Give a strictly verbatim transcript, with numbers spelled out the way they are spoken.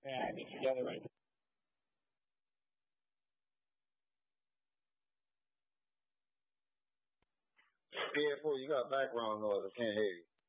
Yeah, I think you're totally right. P F four, you got background noise. I can't hear you.